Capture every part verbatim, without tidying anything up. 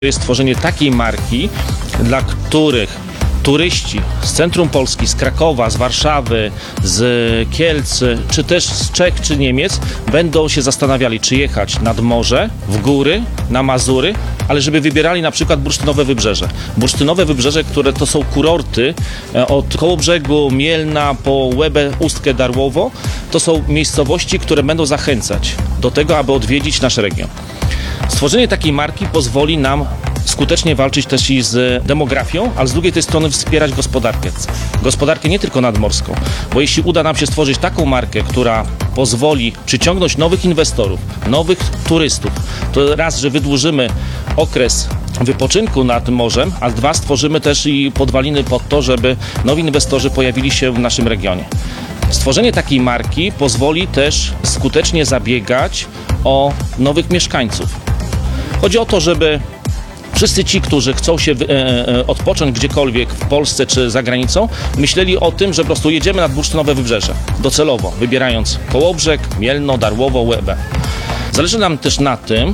jest stworzenie takiej marki, dla których turyści z centrum Polski, z Krakowa, z Warszawy, z Kielc, czy też z Czech, czy Niemiec będą się zastanawiali, czy jechać nad morze, w góry, na Mazury, ale żeby wybierali na przykład Bursztynowe Wybrzeże. Bursztynowe Wybrzeże, które to są kurorty od Kołobrzegu, Mielna po Łebę, Ustkę, Darłowo, to są miejscowości, które będą zachęcać do tego, aby odwiedzić nasz region. Stworzenie takiej marki pozwoli nam skutecznie walczyć też i z demografią, ale z drugiej tej strony wspierać gospodarkę. Gospodarkę nie tylko nadmorską, bo jeśli uda nam się stworzyć taką markę, która pozwoli przyciągnąć nowych inwestorów, nowych turystów, to raz, że wydłużymy okres wypoczynku nad morzem, a dwa, stworzymy też i podwaliny pod to, żeby nowi inwestorzy pojawili się w naszym regionie. Stworzenie takiej marki pozwoli też skutecznie zabiegać o nowych mieszkańców. Chodzi o to, żeby wszyscy ci, którzy chcą się e, odpocząć gdziekolwiek w Polsce czy za granicą, myśleli o tym, że po prostu jedziemy nad Bursztynowe Wybrzeże, docelowo, wybierając Kołobrzeg, Mielno, Darłowo, Łebę. Zależy nam też na tym,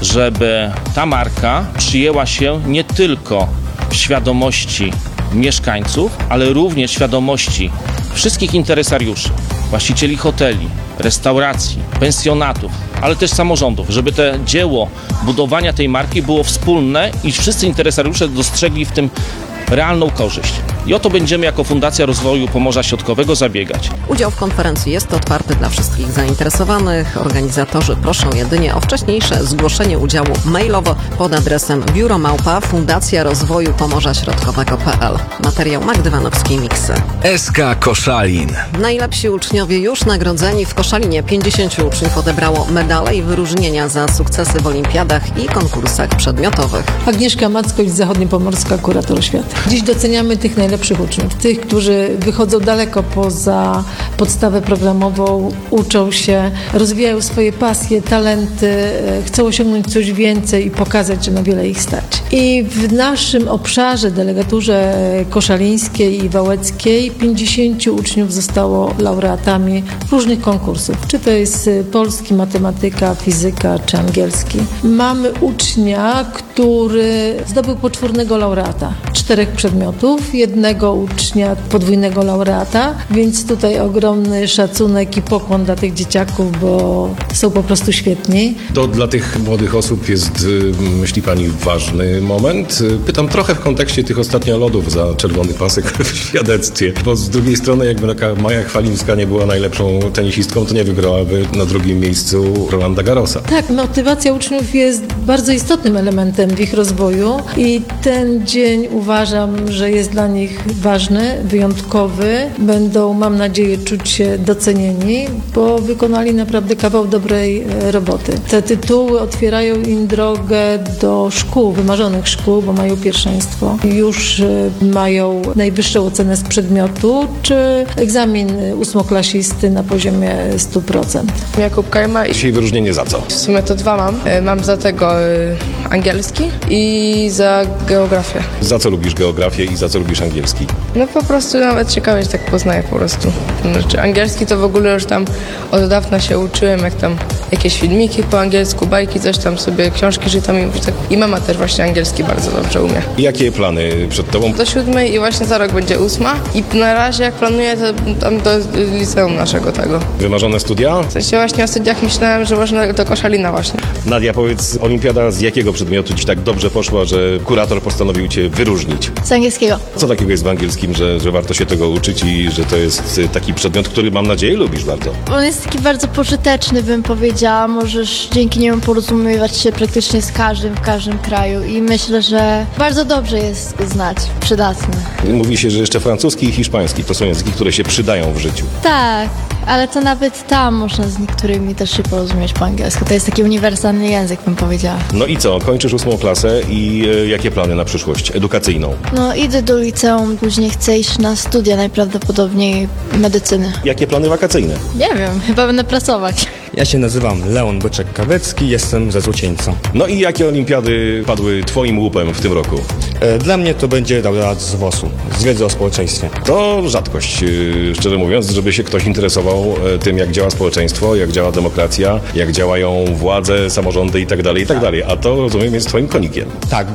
żeby ta marka przyjęła się nie tylko w świadomości mieszkańców, ale również w świadomości wszystkich interesariuszy, właścicieli hoteli, restauracji, pensjonatów, ale też samorządów, żeby to dzieło budowania tej marki było wspólne i wszyscy interesariusze dostrzegli w tym realną korzyść. I o to będziemy jako Fundacja Rozwoju Pomorza Środkowego zabiegać. Udział w konferencji jest otwarty dla wszystkich zainteresowanych. Organizatorzy proszą jedynie o wcześniejsze zgłoszenie udziału mailowo pod adresem biuro małpa fundacja rozwoju pomorza środkowego kropka p l. Materiał Magdy Wanowskiej-Miksy. S K Koszalin. Najlepsi uczniowie już nagrodzeni. W Koszalinie pięćdziesięciu uczniów odebrało medale i wyróżnienia za sukcesy w olimpiadach i konkursach przedmiotowych. Agnieszka Mackoś, Zachodniopomorska, kurator oświaty. Dziś doceniamy tych najlepszych uczniów, tych, którzy wychodzą daleko poza podstawę programową, uczą się, rozwijają swoje pasje, talenty, chcą osiągnąć coś więcej i pokazać, że na wiele ich stać. I w naszym obszarze, delegaturze koszalińskiej i wałeckiej, pięćdziesięciu uczniów zostało laureatami różnych konkursów. Czy to jest polski, matematyka, fizyka czy angielski. Mamy ucznia, który zdobył poczwórnego laureata, czterech przedmiotów, jednego ucznia podwójnego laureata, więc tutaj ogromny szacunek i pokłon dla tych dzieciaków, bo są po prostu świetni. To dla tych młodych osób jest, myśli Pani, ważny moment? Pytam trochę w kontekście tych ostatnio lodów za czerwony pasek w świadectwie, bo z drugiej strony jakby taka Maja Chwalińska nie była najlepszą tenisistką, to nie wygrałaby na drugim miejscu Rolanda Garrosa. Tak, motywacja uczniów jest bardzo istotnym elementem w ich rozwoju i ten dzień uważam, że jest dla nich ważny, wyjątkowy. Będą, mam nadzieję, czuć się docenieni, bo wykonali naprawdę kawał dobrej roboty. Te tytuły otwierają im drogę do szkół, wymarzonych szkół, bo mają pierwszeństwo. Już mają najwyższą ocenę z przedmiotu, czy egzamin ósmoklasisty na poziomie stu procent. Jakub Kajma. Dzisiaj wyróżnienie za co? W sumie to dwa mam. Mam za tego angielski i za geografię. Za co lubisz geografię i za co lubisz angielski? No po prostu nawet ciekawie, że tak poznaję po prostu. Znaczy, angielski to w ogóle już tam od dawna się uczyłem, jak tam jakieś filmiki po angielsku, bajki, coś tam sobie, książki czytam i, tak. I mama też właśnie angielski bardzo dobrze umie. Jakie plany przed Tobą? Do siódmej i właśnie za rok będzie ósma i na razie jak planuję to tam do liceum naszego tego. Wymarzone studia? W sensie właśnie o studiach myślałem, że można do Koszalina właśnie. Nadia, powiedz, olimpiada z jakiego przedmiotu Ci tak dobrze poszła, że kurator postanowił Cię wyróżnić? Z angielskiego. Co takiego jest w angielskim, że, że warto się tego uczyć i że to jest taki przedmiot, który mam nadzieję lubisz bardzo? On jest taki bardzo pożyteczny, bym powiedziała. Możesz dzięki niemu porozumiewać się praktycznie z każdym, w każdym kraju i myślę, że bardzo dobrze jest znać, przydatny. Mówi się, że jeszcze francuski i hiszpański to są języki, które się przydają w życiu. Tak, ale to nawet tam można z niektórymi też się porozumieć po angielsku. To jest taki uniwersalny język, bym powiedziała. No i co? Kończysz ósmą klasę i e, jakie plany na przyszłość edukacyjną? No idę do liceum, później chcę iść na studia, najprawdopodobniej medycyny. Jakie plany wakacyjne? Nie wiem, chyba będę pracować. Ja się nazywam Leon Byczek-Kawecki, jestem ze Złocieńca. No i jakie olimpiady padły Twoim łupem w tym roku? Dla mnie to będzie laureat z WOS-u, z wiedzy o społeczeństwie. To rzadkość, szczerze mówiąc, żeby się ktoś interesował tym, jak działa społeczeństwo, jak działa demokracja, jak działają władze, samorządy i tak dalej, i tak dalej. A to, rozumiem, jest Twoim konikiem. Tak,